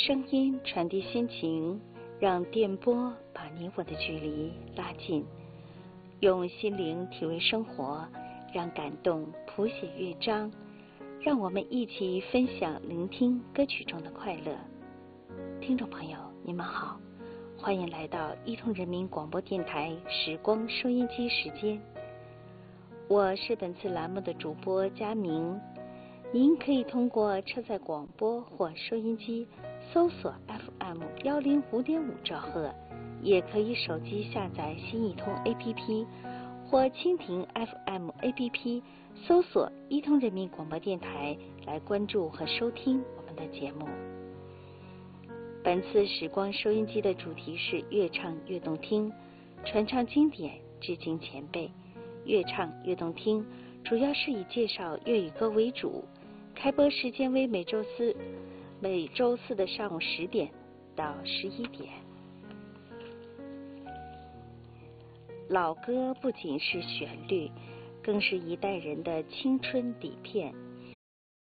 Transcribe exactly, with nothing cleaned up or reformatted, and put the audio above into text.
声音传递心情，让电波把你我的距离拉近，用心灵体味生活，让感动谱写乐章，让我们一起分享聆听歌曲中的快乐。听众朋友你们好，欢迎来到一通人民广播电台时光收音机时间，我是本次栏目的主播佳明。您可以通过车载广播或收音机搜索 F M 一零五点五兆赫，也可以手机下载新一通 A P P 或蜻蜓 F M A P P 搜索一通人民广播电台来关注和收听我们的节目。本次时光收音机的主题是越唱越动听，传唱经典，致敬前辈。越唱越动听主要是以介绍粤语歌为主，开播时间为每周四每周四的上午十点到十一点。老歌不仅是旋律，更是一代人的青春底片，